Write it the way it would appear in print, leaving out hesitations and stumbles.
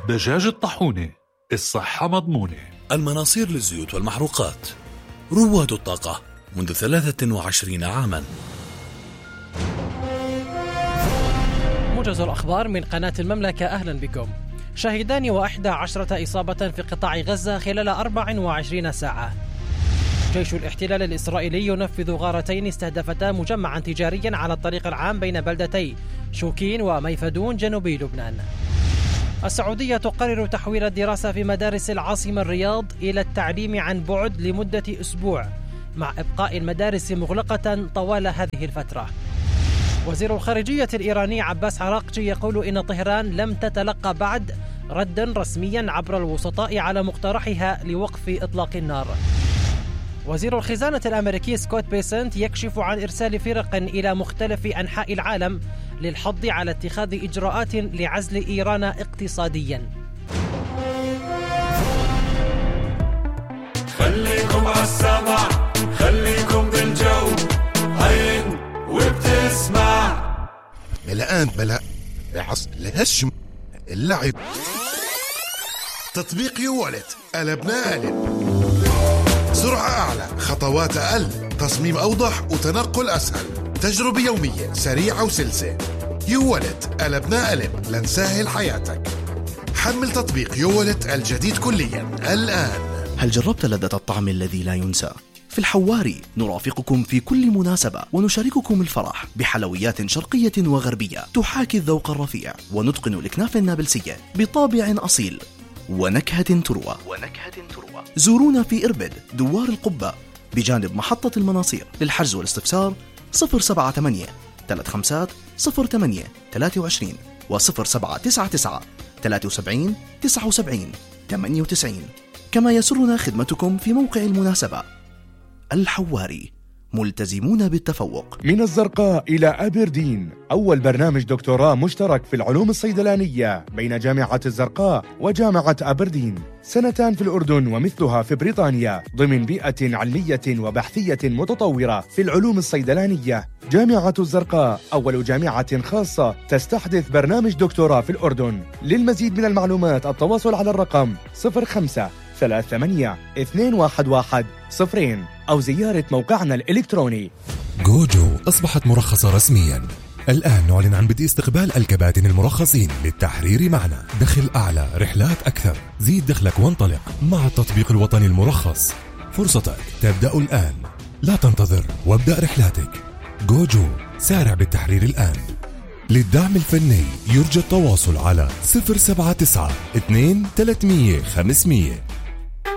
دجاج الطاحونة، الصحة مضمونة. المناصير للزيوت والمحروقات، رواد الطاقة منذ 23 عاما. موجز الأخبار من قناة المملكة، أهلا بكم. شهدان 11 إصابة في قطاع غزة خلال 24 ساعة. جيش الاحتلال الإسرائيلي ينفذ غارتين استهدفتا مجمعا تجاريا على الطريق العام بين بلدتي شوكين وميفدون جنوبي لبنان. السعودية تقرر تحويل الدراسة في مدارس العاصمة الرياض إلى التعليم عن بعد لمدة أسبوع، مع إبقاء المدارس مغلقة طوال هذه الفترة. وزير الخارجية الإيراني عباس عراقجي يقول إن طهران لم تتلقى بعد ردا رسميا عبر الوسطاء على مقترحها لوقف إطلاق النار. وزير الخزانة الأمريكي سكوت بيسنت يكشف عن إرسال فرق إلى مختلف أنحاء العالم للحض على اتخاذ إجراءات لعزل إيران اقتصاديا. خليكم عالسمع، خليكم بالجو، هين وبتسمع ملآن ملأ عص لهشم اللعب. تطبيق يوالت، قلبنا قلب. سرعة أعلى، خطوات أقل، تصميم أوضح وتنقل أسهل، تجربة يومية سريعة وسلسة. يوالت، قلبنا قلب لنسهل حياتك. حمل تطبيق يوالت الجديد كليا الآن. هل جربت لذة الطعم الذي لا ينسى؟ في الحواري نرافقكم في كل مناسبة ونشارككم الفرح بحلويات شرقية وغربية تحاكي الذوق الرفيع، ونتقن الأكناف النابلسية بطابع أصيل ونكهة تروى. زورونا في إربد دوار القبة بجانب محطة المناصير. للحجز والاستفسار 078 35 08 23 و 0799 73 79 98. كما يسرنا خدمتكم في موقع المناسبة. الحواري، ملتزمون بالتفوق. من الزرقاء إلى أبردين، أول برنامج دكتوراه مشترك في العلوم الصيدلانية بين جامعة الزرقاء وجامعة أبردين. 2 سنين في الأردن ومثلها في بريطانيا ضمن بيئة علمية وبحثية متطورة في العلوم الصيدلانية. جامعة الزرقاء أول جامعة خاصة تستحدث برنامج دكتوراه في الأردن. للمزيد من المعلومات التواصل على الرقم 0538-211-0 أو زيارة موقعنا الإلكتروني. جوجو أصبحت مرخصة رسمياً. الآن نعلن عن بدء استقبال الكباتن المرخصين للتحرير معنا. دخل أعلى، رحلات أكثر، زيد دخلك وانطلق مع التطبيق الوطني المرخص. فرصتك تبدأ الآن، لا تنتظر وابدأ رحلاتك. جوجو، سارع بالتحرير الآن. للدعم الفني يرجى التواصل على 079 2 300 500.